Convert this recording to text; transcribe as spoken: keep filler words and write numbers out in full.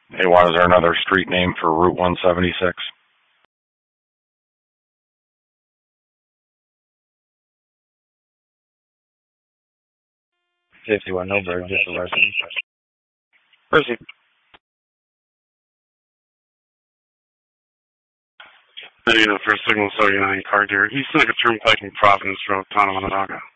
Hey, why is there another street name for Route one seventy-six? fifty-one Millburg, just a resident. Proceed. Hey, uh, for Signal seventy-nine car dealer, East Niagara Turnpike in Providence Road, Tonawanda.